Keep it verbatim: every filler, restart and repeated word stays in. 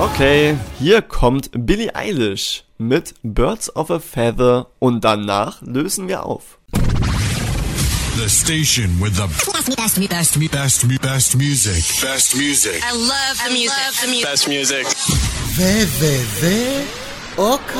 Okay, hier kommt Billie Eilish mit Birds of a Feather und danach lösen wir auf. The station with the best, best, best, best, best music. Best music. I love the music. I love the music. Best music. w w w kropka